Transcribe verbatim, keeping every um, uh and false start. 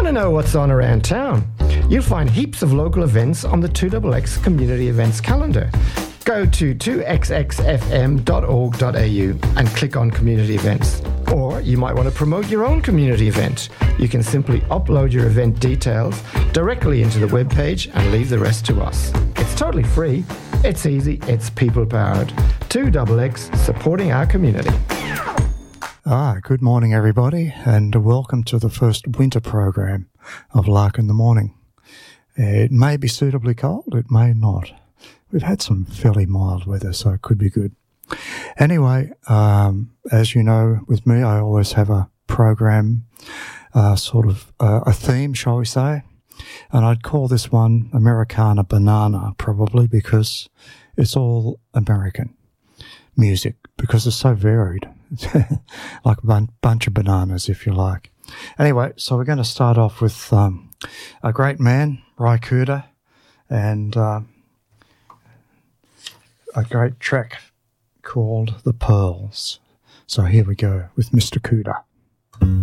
to know what's on around town? You'll find heaps of local events on the two X X Community Events calendar. Go to two x x f m dot org dot a u and click on Community Events. Or you might want to promote your own community event. You can simply upload your event details directly into the webpage and leave the rest to us. It's totally free, it's easy, it's people-powered. two X X, supporting our community. Ah, good morning, everybody, and welcome to the first winter program of Lark in the Morning. It may be suitably cold, it may not. We've had some fairly mild weather, so it could be good. Anyway, um, as you know, with me, I always have a program, uh, sort of uh, a theme, shall we say, and I'd call this one Americana Banana, probably, because it's all American music, because it's so varied. Like a bun- bunch of bananas, if you like. Anyway, so we're going to start off with um, a great man, Ry Cooder, and uh, a great track called The Pearls. So here we go with Mister Cooder.